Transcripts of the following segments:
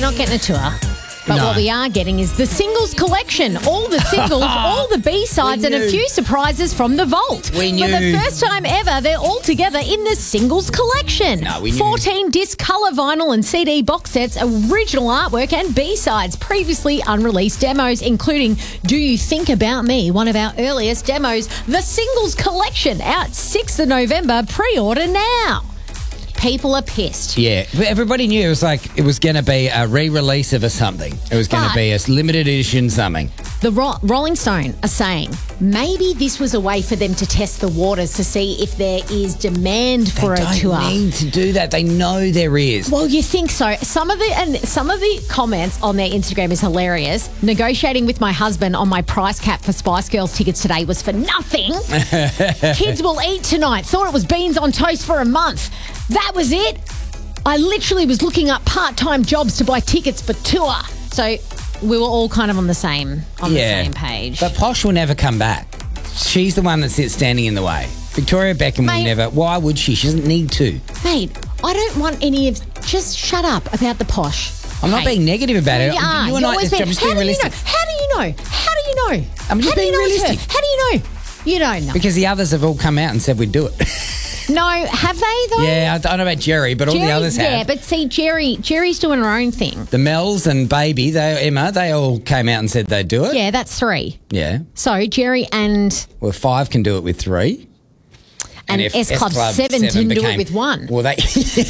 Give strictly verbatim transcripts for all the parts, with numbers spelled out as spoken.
not getting a tour. But No. what we are getting is the singles collection. All the singles, all the B-sides, We and a knew. few surprises from the vault. We For the knew. first time ever, they're all together in the singles collection. No, we knew. fourteen disc colour vinyl and C D box sets, original artwork and B-sides, previously unreleased demos, including Do You Think About Me, one of our earliest demos. The singles collection, out sixth of November. Pre-order now. People are pissed. Yeah, but everybody knew it was like it was going to be a re-release of a something. It was going to But- be a limited edition something. The Ro- Rolling Stone are saying maybe this was a way for them to test the waters to see if there is demand for they a don't tour. need to do that. They know there is. Well, you think so. Some of the and some of the comments on their Instagram is hilarious. Negotiating with my husband on my price cap for Spice Girls tickets today was for nothing. Kids will eat tonight. Thought it was beans on toast for a month. That was it. I literally was looking up part-time jobs to buy tickets for tour. So we were all kind of on the same on yeah. the same page. But Posh will never come back. She's the one that sits standing in the way. Victoria Beckham Mate. will never. Why would she? She doesn't need to. Mate, I don't want any of... Just shut up about the Posh. I'm not Hey. being negative about it. You are. You and You're I, always I'm being- just How being do you realistic. know? How do you know? How do you know? I'm just How do being you know it's her? realistic. How do you know? You don't know. Because the others have all come out and said we'd do it. No, have they though? yeah, I don't know about Jerry, but all Jerry, the others yeah, have. but see, Jerry, Jerry's doing her own thing. The Mels and Baby, they Emma, they all came out and said they'd do it. Yeah, that's three. Yeah. So Jerry and Well, five can do it with three. and, if S Club Seven didn't do it with one. Well, they.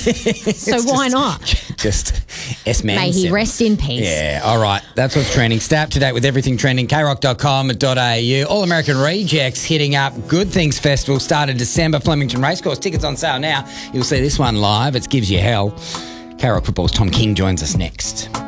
So why not? Just S Man. May he rest in peace. Yeah, all right. That's what's trending. Stay up to date with everything trending. k rock dot com dot a u. All American Rejects hitting up Good Things Festival started December. Flemington Racecourse. Tickets on sale now. You'll see this one live. It gives you hell. K Rock Football's Tom King joins us next.